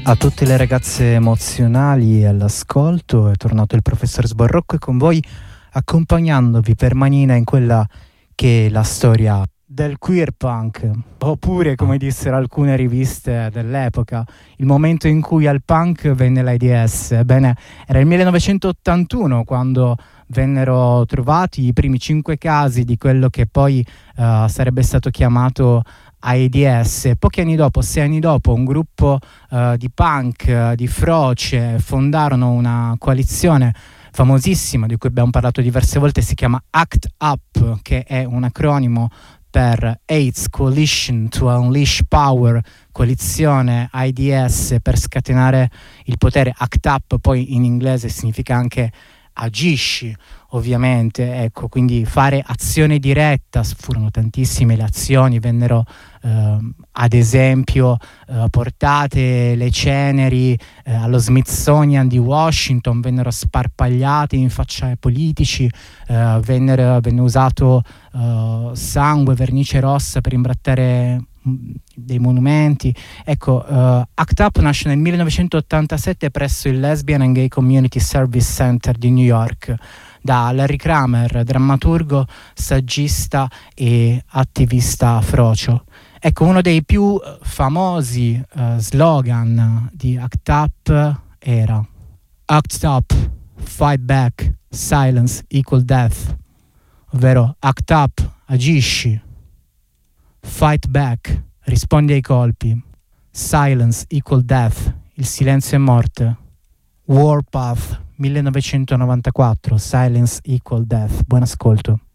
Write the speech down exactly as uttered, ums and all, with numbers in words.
A tutte le ragazze emozionali all'ascolto, è tornato il professor Sbarrocco e con voi accompagnandovi per manina in quella che è la storia del queer punk, oppure come dissero alcune riviste dell'epoca, il momento in cui al punk venne l'AIDS. Ebbene, era il millenovecentottantuno quando vennero trovati i primi cinque casi di quello che poi uh, sarebbe stato chiamato AIDS. Pochi anni dopo, sei anni dopo, un gruppo uh, di punk, uh, di froce, fondarono una coalizione famosissima di cui abbiamo parlato diverse volte, si chiama ACT UP, che è un acronimo per AIDS Coalition to Unleash Power, coalizione AIDS per scatenare il potere. ACT UP poi in inglese significa anche agisci, ovviamente, ecco, quindi fare azione diretta. Furono tantissime le azioni, vennero eh, ad esempio eh, portate le ceneri eh, allo Smithsonian di Washington, vennero sparpagliate in faccia ai politici, eh, vennero, venne usato eh, sangue, vernice rossa per imbrattare dei monumenti. Ecco, uh, ACT UP nasce nel millenovecentottantasette presso il Lesbian and Gay Community Service Center di New York da Larry Kramer, drammaturgo, saggista e attivista frocio. Ecco, uno dei più famosi uh, slogan di ACT UP era ACT UP, fight back, silence equal death, ovvero ACT UP, agisci, fight back, rispondi ai colpi, silence equal death, il silenzio è morte, Warpath millenovecentonovantaquattro, silence equal death. Buon ascolto.